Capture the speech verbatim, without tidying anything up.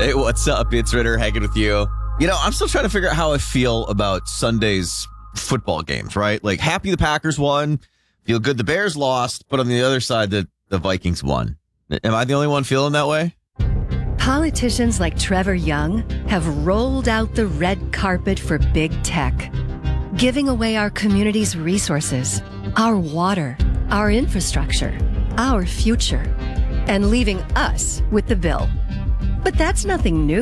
Hey, what's up? It's Ritter hanging with you. You know, I'm still trying to figure out how I feel about Sunday's football games, right? Like, happy the Packers won, feel good the Bears lost, but on the other side, the, the Vikings won. Am I the only one feeling that way? Politicians like Trevor Young have rolled out the red carpet for big tech, giving away our community's resources, our water, our infrastructure, our future, and leaving us with the bill. But that's nothing new.